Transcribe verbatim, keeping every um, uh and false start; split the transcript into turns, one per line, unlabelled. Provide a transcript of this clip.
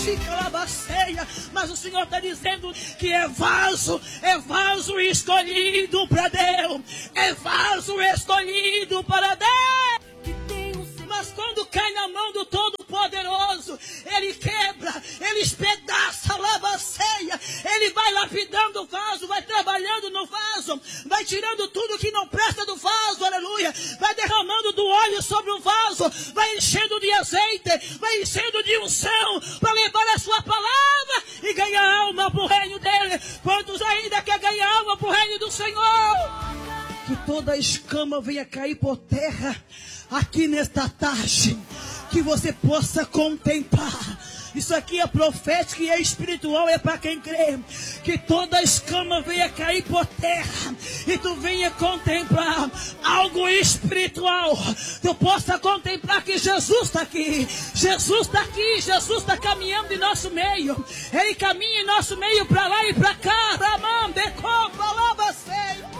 Mas o Senhor está dizendo que é vaso, é vaso escolhido para Deus, é vaso escolhido para Deus. Mas quando cai na mão do Todo-Poderoso, Ele quebra, Ele espedaça a lavaceia, Ele vai lapidando o vaso, vai trabalhando no vaso, vai tirando tudo que não presta do vaso, aleluia, vai derramando do óleo sobre o vaso, vai enchendo de azeite, vai enchendo de unção, para levar a sua palavra e ganhar alma para o reino dele. Quantos ainda quer ganhar alma para o reino do Senhor? Que toda a escama venha cair por terra aqui nesta tarde, que você possa contemplar. Isso aqui é profético e é espiritual, é para quem crê. Que toda a escama venha cair por terra e tu venha contemplar algo espiritual. Tu possa contemplar que Jesus está aqui. Jesus está aqui, Jesus está caminhando em nosso meio. Ele caminha em nosso meio para lá e para cá. Ramande,